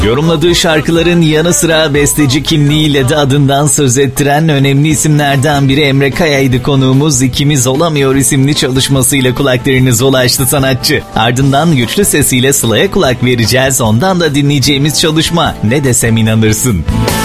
Yorumladığı şarkıların yanı sıra besteci kimliğiyle de adından söz ettiren önemli isimlerden biri Emre Kaya'ydı konuğumuz. İkimiz Olamıyor isimli çalışmasıyla kulaklarınıza ulaştı sanatçı. Ardından güçlü sesiyle Sıla'ya kulak vereceğiz. Ondan da dinleyeceğimiz çalışma Ne Desem İnanırsın.